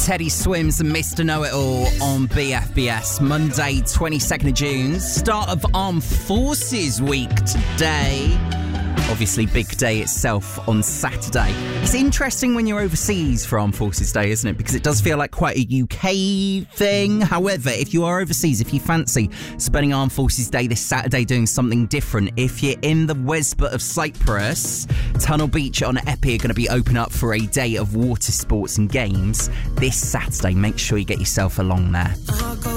Teddy Swims and Mr. Know-It-All on BFBS. Monday, 22nd of June. Start of Armed Forces Week today. Obviously, big day itself on Saturday. It's interesting when you're overseas for Armed Forces Day, isn't it? Because it does feel like quite a UK thing. However, if you are overseas, if you fancy spending Armed Forces Day this Saturday doing something different, if you're in the Wesbut of Cyprus, Tunnel Beach on Eppie are going to be open up for a day of water sports and games this Saturday. Make sure you get yourself along there.